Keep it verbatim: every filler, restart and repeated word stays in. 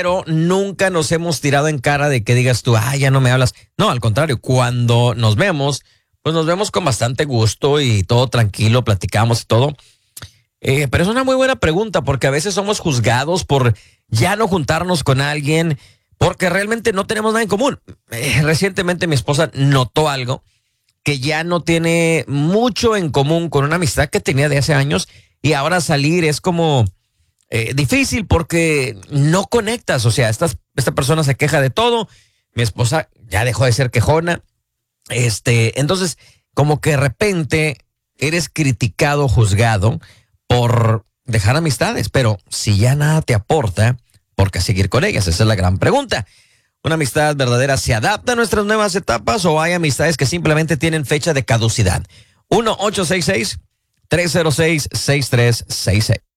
pero nunca nos hemos tirado en cara de que digas tú, ah, ya no me hablas. No, al contrario, cuando nos vemos, pues nos vemos con bastante gusto y todo tranquilo, platicamos y todo. Eh, pero es una muy buena pregunta porque a veces somos juzgados por ya no juntarnos con alguien porque realmente no tenemos nada en común. Eh, recientemente mi esposa notó algo que ya no tiene mucho en común con una amistad que tenía de hace años y ahora salir es como eh, difícil porque no conectas. O sea, estas, esta persona se queja de todo, mi esposa ya dejó de ser quejona. Este, entonces, como que de repente eres criticado, juzgado por dejar amistades, pero si ya nada te aporta, ¿por qué seguir con ellas? Esa es la gran pregunta. ¿Una amistad verdadera se adapta a nuestras nuevas etapas o hay amistades que simplemente tienen fecha de caducidad? uno ocho seis seis, tres cero seis, seis tres seis seis